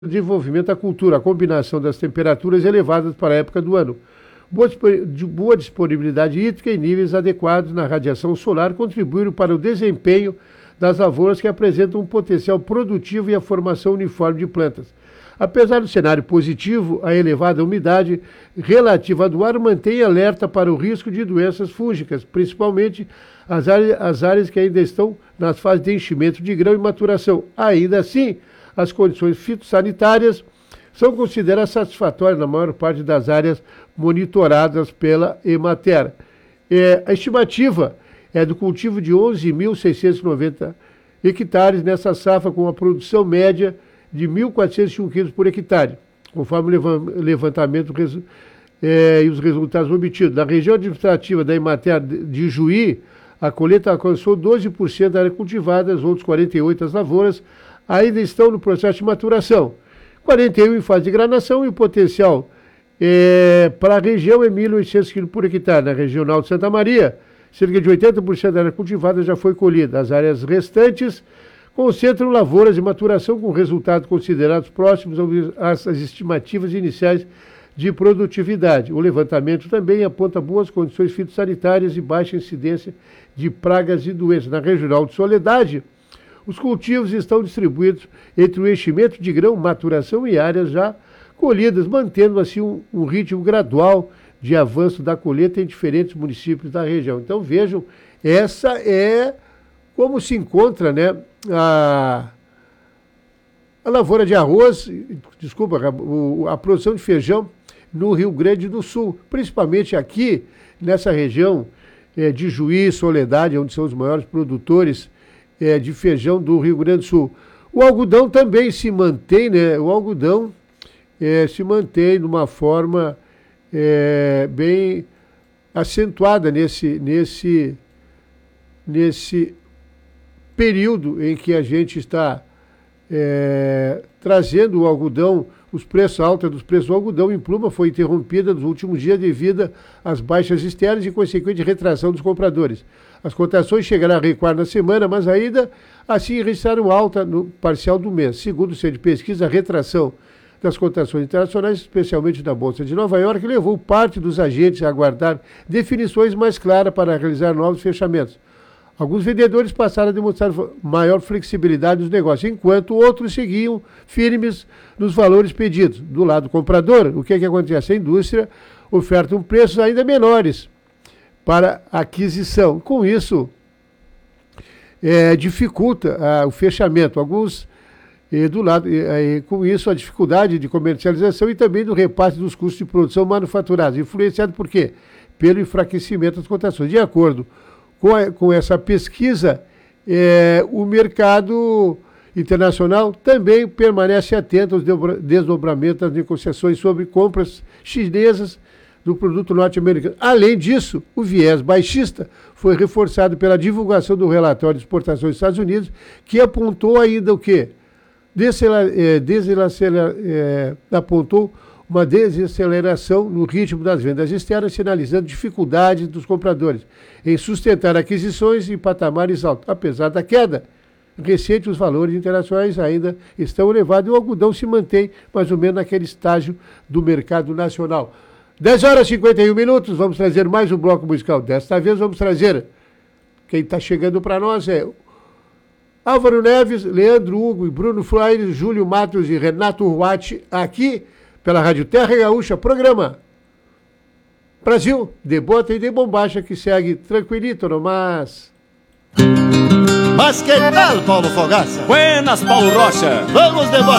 desenvolvimento da cultura, a combinação das temperaturas elevadas para a época do ano. Boa disponibilidade hídrica e níveis adequados na radiação solar contribuíram para o desempenho das lavouras que apresentam um potencial produtivo e a formação uniforme de plantas. Apesar do cenário positivo, a elevada umidade relativa do ar mantém alerta para o risco de doenças fúngicas, principalmente as áreas que ainda estão nas fases de enchimento de grão e maturação. Ainda assim, as condições fitossanitárias são consideradas satisfatórias na maior parte das áreas monitoradas pela Emater. A estimativa é do cultivo de 11.690 hectares nessa safra, com a produção média de 1.401 quilos por hectare, conforme o levantamento e os resultados obtidos. Na região administrativa da Emater de Juí, a colheita alcançou 12% da área cultivada, os outros 48% das lavouras ainda estão no processo de maturação. 41 em fase de granação e o potencial para a região é 1.800 quilos por hectare. Na regional de Santa Maria, cerca de 80% da área cultivada já foi colhida. As áreas restantes concentram lavouras de maturação com resultados considerados próximos às estimativas iniciais de produtividade. O levantamento também aponta boas condições fitossanitárias e baixa incidência de pragas e doenças. Na regional de Soledade, os cultivos estão distribuídos entre o enchimento de grão, maturação e áreas já colhidas, mantendo assim um ritmo gradual de avanço da colheita em diferentes municípios da região. Então vejam, essa é como se encontra, né, a lavoura de arroz, a produção de feijão no Rio Grande do Sul, principalmente aqui nessa região de Juí, Soledade, onde são os maiores produtores de feijão do Rio Grande do Sul. O algodão também se mantém, né? O algodão se mantém de uma forma bem acentuada nesse período em que a gente está trazendo o algodão. Os preços altos dos preços do algodão em pluma foi interrompida nos últimos dias devido às baixas externas e consequente retração dos compradores. As cotações chegarão a recuar na semana, mas ainda assim registraram alta no parcial do mês. Segundo o Centro de Pesquisa, a retração das cotações internacionais, especialmente da Bolsa de Nova York, levou parte dos agentes a aguardar definições mais claras para realizar novos fechamentos. Alguns vendedores passaram a demonstrar maior flexibilidade nos negócios, enquanto outros seguiam firmes nos valores pedidos. Do lado do comprador, o que acontece? A indústria oferta preços ainda menores para aquisição. Com isso, dificulta o fechamento. Com isso, a dificuldade de comercialização e também do repasse dos custos de produção manufaturados, influenciado por quê? Pelo enfraquecimento das cotações. De acordo com essa pesquisa, o mercado internacional também permanece atento aos desdobramentos das negociações sobre compras chinesas do produto norte-americano. Além disso, o viés baixista foi reforçado pela divulgação do relatório de exportações dos Estados Unidos, que apontou ainda o quê? Apontou uma desaceleração no ritmo das vendas externas, sinalizando dificuldades dos compradores em sustentar aquisições em patamares altos. Apesar da queda recente, os valores internacionais ainda estão elevados e o algodão se mantém mais ou menos naquele estágio do mercado nacional. 10h51, vamos trazer mais um bloco musical. Desta vez vamos trazer, quem está chegando para nós é Álvaro Neves, Leandro Hugo e Bruno Flores, Júlio Matos e Renato Ruati, aqui pela Rádio Terra Gaúcha, programa Brasil de Bota e de Bombacha, que segue tranquilito nomás. Mas que tal, Paulo Fogaça? Buenas, Paulo Rocha. Vamos de bota.